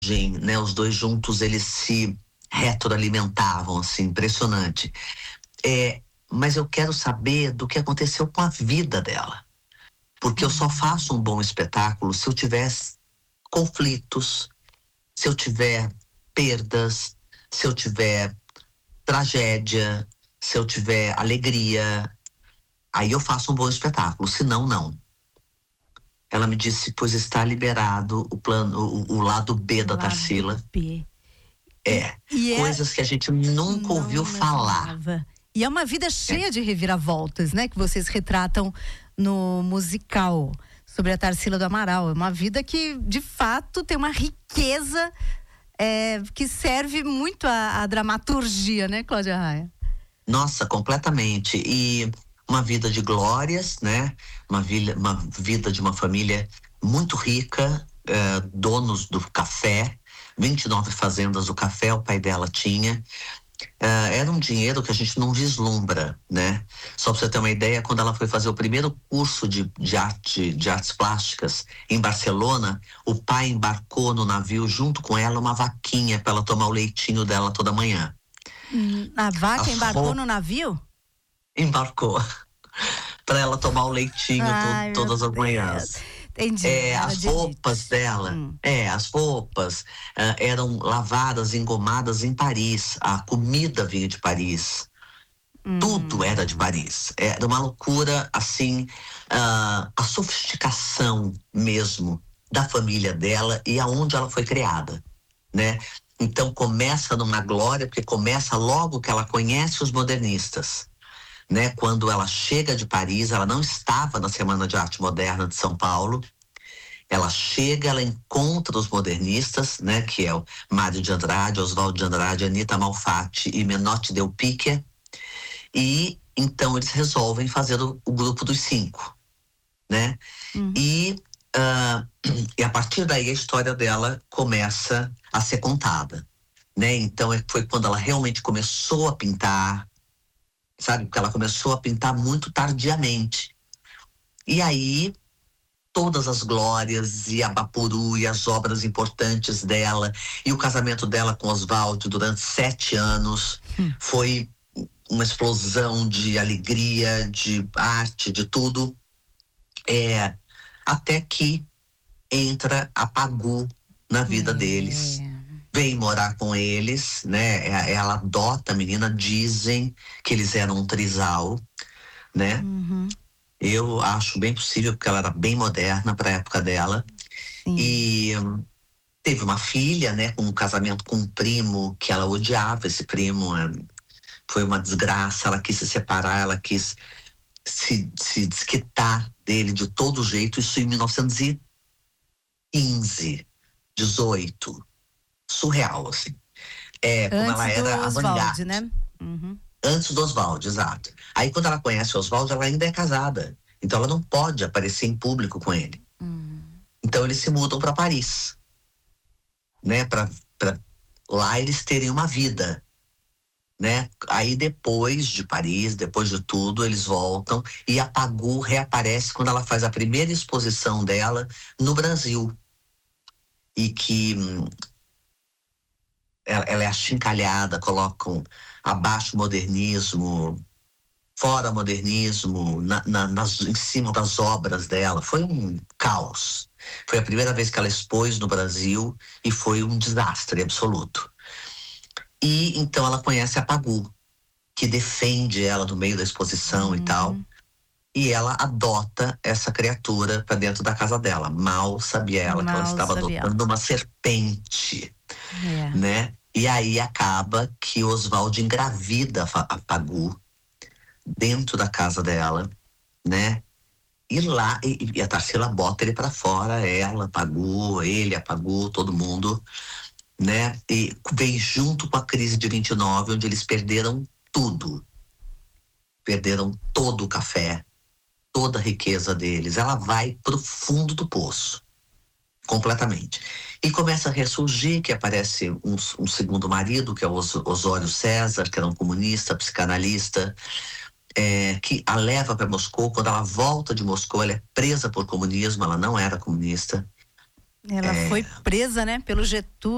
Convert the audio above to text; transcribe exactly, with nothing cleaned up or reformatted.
né? Os dois juntos, eles se retroalimentavam, assim, impressionante. É, mas eu quero saber do que aconteceu com a vida dela. Porque eu só faço um bom espetáculo se eu tiver conflitos, se eu tiver perdas, se eu tiver tragédia, se eu tiver alegria. Aí eu faço um bom espetáculo, senão não. Ela me disse, pois está liberado o plano, o, o lado B da Lado Tarsila. B. É, E é- coisas que a gente nunca Não ouviu falar. imaginava. E é uma vida cheia de reviravoltas, né? Que vocês retratam no musical sobre a Tarsila do Amaral. É uma vida que, de fato, tem uma riqueza é, que serve muito à, à dramaturgia, né, Cláudia Raia? Nossa, completamente. E uma vida de glórias, né? Uma, vilha, uma vida de uma família muito rica, eh, donos do café, vinte e nove fazendas do café o pai dela tinha. Uh, era um dinheiro que a gente não vislumbra, né? Só pra você ter uma ideia, quando ela foi fazer o primeiro curso de, de, arte, de artes plásticas em Barcelona, o pai embarcou no navio junto com ela uma vaquinha para ela tomar o leitinho dela toda manhã. Hum, a vaca A embarcou roupa- no navio? Embarcou para ela tomar o leitinho to- Ai, meu todas as Deus. manhãs. Entendi. É, Era as de roupas elite. dela, Hum. é, as roupas ah, eram lavadas, engomadas em Paris. A comida vinha de Paris. Tudo era de Paris. Era uma loucura, assim, ah, a sofisticação mesmo da família dela e aonde ela foi criada, né? Então começa numa glória, porque começa logo que ela conhece os modernistas, né? Quando ela chega de Paris, ela não estava na Semana de Arte Moderna de São Paulo. Ela chega, ela encontra os modernistas, né? Que é o Mário de Andrade, Oswaldo de Andrade, Anita Malfatti e Menotti Del Picchia. E então eles resolvem fazer o, o grupo dos cinco, né? Uhum. E, ah, e a partir daí a história dela começa a ser contada, né? Então é- foi quando ela realmente começou a pintar, sabe? Porque ela começou a pintar muito tardiamente. E aí todas as glórias e a Bapuru e as obras importantes dela e o casamento dela com Oswaldo durante sete anos Hum. foi uma explosão de alegria, de arte, de tudo. É, até que entra a Pagu na vida É. deles. Vem morar com eles, né? É- Ela adota a menina, dizem que eles eram um trisal, né? Uhum. Eu acho bem possível, porque ela era bem moderna para a época dela. Sim. E hum, teve uma filha, né? Com um casamento com um primo que ela odiava, esse primo. hum, Foi uma desgraça, ela quis se separar, ela quis se, se desquitar dele de todo jeito. Isso em mil novecentos e quinze, dezoito. Surreal, assim. É, como ela Antes era do avant-garde. Oswald, né? Uhum. Antes do Oswaldo, exato. Aí quando ela conhece o Oswaldo, ela ainda é casada. Então ela não pode aparecer em público com ele. Hum. Então eles se mudam para Paris, né? Para lá eles terem uma vida, né? Aí depois de Paris, depois de tudo, eles voltam e a Pagu reaparece quando ela faz a primeira exposição dela no Brasil. E que hum, ela, ela é achincalhada, colocam abaixo modernismo, fora modernismo, na, na, nas, em cima das obras dela. Foi um caos. Foi a primeira vez que ela expôs no Brasil e foi um desastre absoluto. E então ela conhece a Pagu, que defende ela no meio da exposição Uhum. e tal. E ela adota essa criatura para dentro da casa dela. Mal sabia ela que ela Mal estava sabia adotando uma serpente, É. né? E aí acaba que Oswaldo engravida a Fa- a Pagu dentro da casa dela, né? E lá, e, e a Tarsila bota ele para fora, ela, a Pagu, ele, a Pagu, todo mundo, né? E vem junto com a crise de vinte e nove, onde eles perderam tudo. Perderam todo o café, toda a riqueza deles. Ela vai pro fundo do poço, completamente. E começa a ressurgir, que aparece um, um segundo marido, que é o Os- Osório César, que era um comunista, psicanalista, é, que a leva para Moscou. Quando ela volta de Moscou, ela é presa por comunismo, ela não era comunista. Ela foi presa, né, pelo Getúlio.